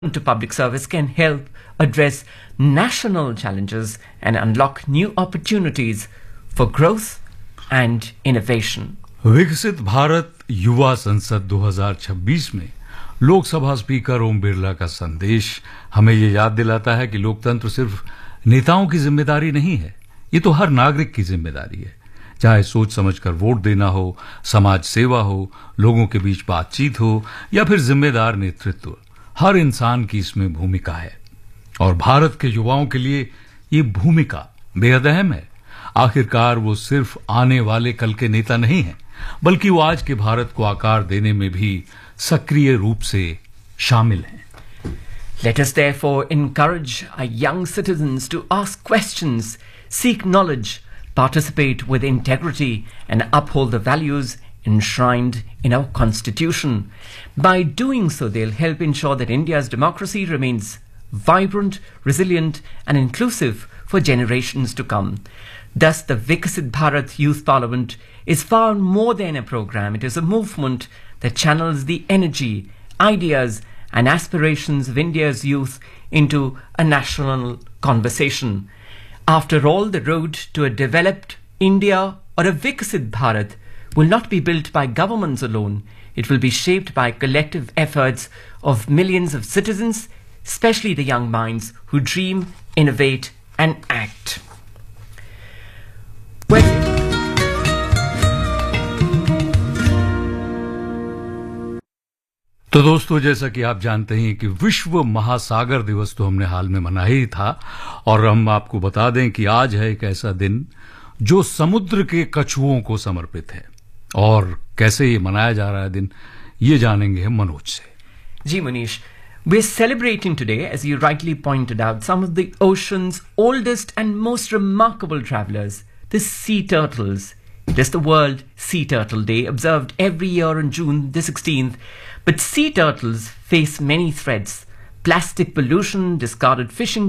to public service can help address national challenges and unlock new opportunities for growth and innovation. विकसित भारत युवा संसद 2026 में Lok Sabha speaker Om Birla का संदेश हमें ये याद दिलाता है कि लोकतंत्र सिर्फ नेताओं की जिम्मेदारी नहीं है, ये तो हर नागरिक की जिम्मेदारी है। चाहे सोच समझकर वोट देना हो, समाज सेवा हो, लोगों के बीच बातचीत हो या फिर जिम्मेदार नेतृत्व, हर इंसान की इसमें भूमिका है और भारत के युवाओं के लिए ये भूमिका बेहद अहम है। आखिरकार वो सिर्फ आने वाले कल के नेता नहीं हैं, बल्कि वो आज के भारत को आकार देने में भी सक्रिय रूप से शामिल हैं। Let us therefore encourage our young citizens to ask questions, seek knowledge, participate with integrity, and uphold the values enshrined in our Constitution. By doing so, they'll help ensure that India's democracy remains vibrant, resilient, and inclusive for generations to come. Thus, the Viksit Bharat Youth Parliament is far more than a program. It is a movement that channels the energy, ideas, and aspirations of India's youth into a national conversation. After all, the road to a developed India or a Viksit Bharat will not be built by governments alone. It will be shaped by collective efforts of millions of citizens, especially the young minds who dream, innovate, and act. तो दोस्तों, जैसा कि आप जानते हैं कि विश्व महासागर दिवस तो हमने हाल में मना ही था और हम आपको बता दें कि आज है एक ऐसा दिन जो समुद्र के कछुओं को समर्पित है। और कैसे ये मनाया जा रहा है दिन, ये जानेंगे हम मनोज से। जी Manish, we're celebrating today, as you rightly pointed out, some of the ocean's oldest and most remarkable travelers, the sea turtles. It is the World Sea Turtle Day, observed every year on June the 16th. But sea turtles face many threats: plastic pollution, discarded fishing